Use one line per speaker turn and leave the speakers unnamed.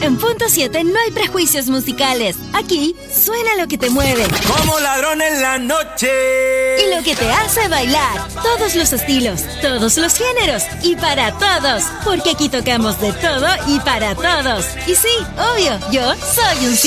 En Punto 7 no hay prejuicios musicales. Aquí suena lo que te mueve.
Como ladrón en la noche.
Y lo que te hace bailar. Todos los estilos, todos los géneros y para todos. Porque aquí tocamos de todo y para todos. Y sí, obvio, yo soy un